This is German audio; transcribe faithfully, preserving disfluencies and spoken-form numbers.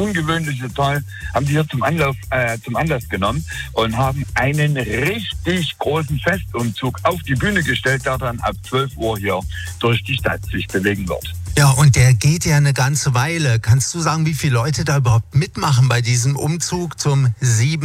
ungewöhnliche Zahl, haben die hier zum Anlauf, äh, zum Anlass genommen und haben einen richtig großen Festumzug auf die Bühne gestellt, der dann ab zwölf Uhr hier durch die Stadt sich bewegen wird. Ja, und der geht ja eine ganze Weile. Kannst du sagen, wie viele Leute da überhaupt mitmachen bei diesem Umzug zum sieben